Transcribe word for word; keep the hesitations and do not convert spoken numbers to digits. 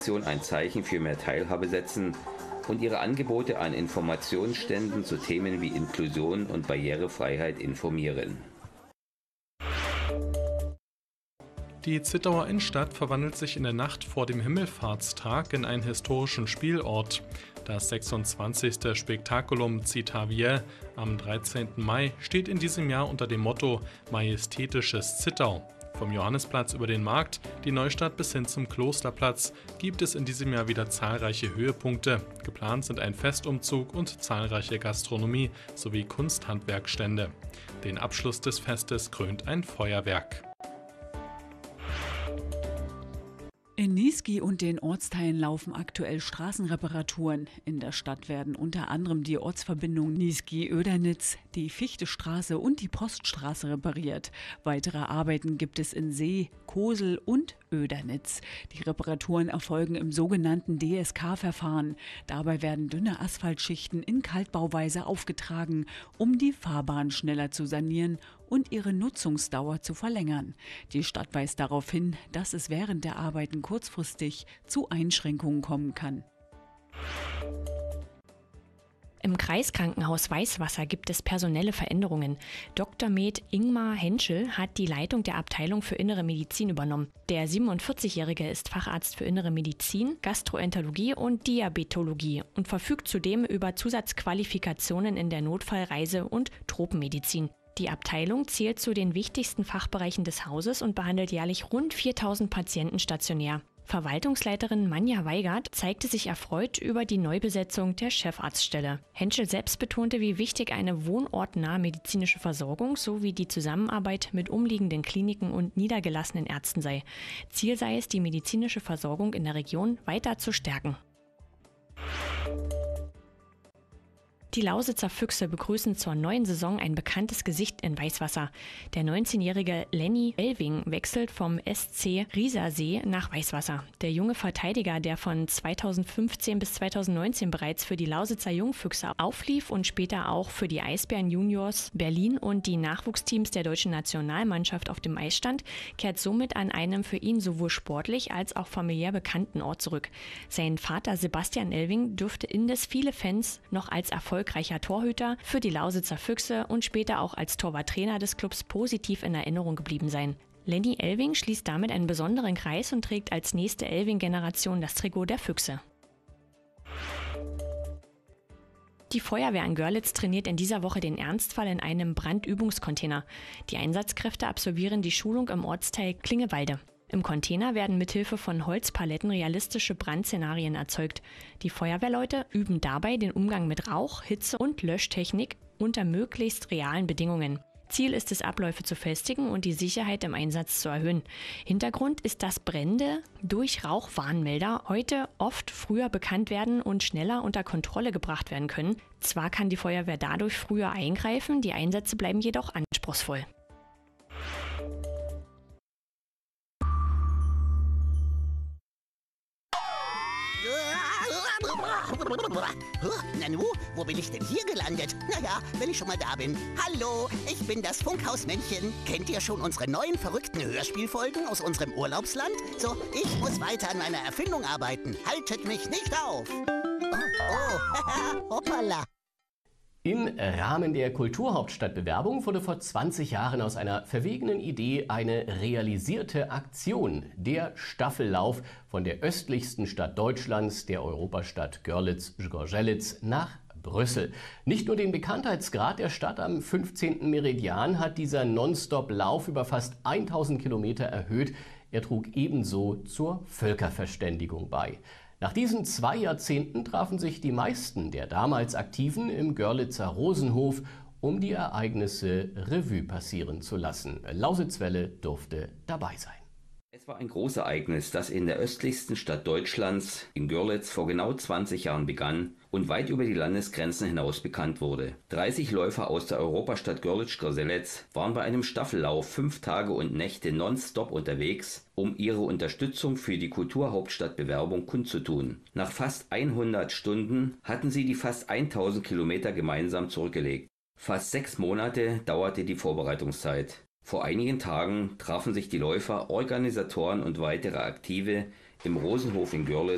ein Zeichen für mehr Teilhabe setzen und ihre Angebote an Informationsständen zu Themen wie Inklusion und Barrierefreiheit informieren. Die Zittauer Innenstadt verwandelt sich in der Nacht vor dem Himmelfahrtstag in einen historischen Spielort. Das sechsundzwanzigste Spektakulum Citavier am dreizehnten Mai steht in diesem Jahr unter dem Motto Majestätisches Zittau. Vom Johannisplatz über den Markt, die Neustadt bis hin zum Klosterplatz gibt es in diesem Jahr wieder zahlreiche Höhepunkte. Geplant sind ein Festumzug und zahlreiche Gastronomie sowie Kunsthandwerkstände. Den Abschluss des Festes krönt ein Feuerwerk. In Niesky und den Ortsteilen laufen aktuell Straßenreparaturen. In der Stadt werden unter anderem die Ortsverbindung Niesky-Oedernitz, die Fichtestraße und die Poststraße repariert. Weitere Arbeiten gibt es in See, Kosel und Oedernitz. Die Reparaturen erfolgen im sogenannten D S K-Verfahren. Dabei werden dünne Asphaltschichten in Kaltbauweise aufgetragen, um die Fahrbahn schneller zu sanieren und ihre Nutzungsdauer zu verlängern. Die Stadt weist darauf hin, dass es während der Arbeiten kurzfristig zu Einschränkungen kommen kann. Im Kreiskrankenhaus Weißwasser gibt es personelle Veränderungen. Doktor Med Ingmar Henschel hat die Leitung der Abteilung für Innere Medizin übernommen. Der siebenundvierzigjährige ist Facharzt für Innere Medizin, Gastroenterologie und Diabetologie und verfügt zudem über Zusatzqualifikationen in der Notfallreise- und Tropenmedizin. Die Abteilung zählt zu den wichtigsten Fachbereichen des Hauses und behandelt jährlich rund viertausend Patienten stationär. Verwaltungsleiterin Manja Weigert zeigte sich erfreut über die Neubesetzung der Chefarztstelle. Henschel selbst betonte, wie wichtig eine wohnortnahe medizinische Versorgung sowie die Zusammenarbeit mit umliegenden Kliniken und niedergelassenen Ärzten sei. Ziel sei es, die medizinische Versorgung in der Region weiter zu stärken. Die Lausitzer Füchse begrüßen zur neuen Saison ein bekanntes Gesicht in Weißwasser. Der neunzehnjährige Lenny Elving wechselt vom S C Riesersee nach Weißwasser. Der junge Verteidiger, der von zweitausendfünfzehn bis zweitausendneunzehn bereits für die Lausitzer Jungfüchse auflief und später auch für die Eisbären Juniors Berlin und die Nachwuchsteams der deutschen Nationalmannschaft auf dem Eis stand, kehrt somit an einem für ihn sowohl sportlich als auch familiär bekannten Ort zurück. Sein Vater Sebastian Elving dürfte indes viele Fans noch als Erfolg erfolgreicher Torhüter für die Lausitzer Füchse und später auch als Torwarttrainer des Clubs positiv in Erinnerung geblieben sein. Lenny Elving schließt damit einen besonderen Kreis und trägt als nächste Elving-Generation das Trikot der Füchse. Die Feuerwehr in Görlitz trainiert in dieser Woche den Ernstfall in einem Brandübungscontainer. Die Einsatzkräfte absolvieren die Schulung im Ortsteil Klingewalde. Im Container werden mithilfe von Holzpaletten realistische Brandszenarien erzeugt. Die Feuerwehrleute üben dabei den Umgang mit Rauch, Hitze und Löschtechnik unter möglichst realen Bedingungen. Ziel ist es, Abläufe zu festigen und die Sicherheit im Einsatz zu erhöhen. Hintergrund ist, dass Brände durch Rauchwarnmelder heute oft früher bekannt werden und schneller unter Kontrolle gebracht werden können. Zwar kann die Feuerwehr dadurch früher eingreifen, die Einsätze bleiben jedoch anspruchsvoll. Nanu, wo bin ich denn hier gelandet? Naja, wenn ich schon mal da bin. Hallo, ich bin das Funkhausmännchen. Kennt ihr schon unsere neuen verrückten Hörspielfolgen aus unserem Urlaubsland? So, ich muss weiter an meiner Erfindung arbeiten. Haltet mich nicht auf. Oh, oh, hoppala. Im Rahmen der Kulturhauptstadtbewerbung wurde vor zwanzig Jahren aus einer verwegenen Idee eine realisierte Aktion, der Staffellauf von der östlichsten Stadt Deutschlands, der Europastadt Görlitz-Gorzelitz, nach Brüssel. Nicht nur den Bekanntheitsgrad der Stadt am fünfzehnten Meridian hat dieser Nonstop-Lauf über fast tausend Kilometer erhöht, er trug ebenso zur Völkerverständigung bei. Nach diesen zwei Jahrzehnten trafen sich die meisten der damals Aktiven im Görlitzer Rosenhof, um die Ereignisse Revue passieren zu lassen. Lausitzwelle durfte dabei sein. Es war ein Großereignis, das in der östlichsten Stadt Deutschlands, in Görlitz, vor genau zwanzig Jahren begann und weit über die Landesgrenzen hinaus bekannt wurde. dreißig Läufer aus der Europastadt Görlitz-Gorzelitz waren bei einem Staffellauf fünf Tage und Nächte nonstop unterwegs, um ihre Unterstützung für die Kulturhauptstadtbewerbung kundzutun. Nach fast hundert Stunden hatten sie die fast tausend Kilometer gemeinsam zurückgelegt. Fast sechs Monate dauerte die Vorbereitungszeit. Vor einigen Tagen trafen sich die Läufer, Organisatoren und weitere Aktive im Rosenhof in Görlitz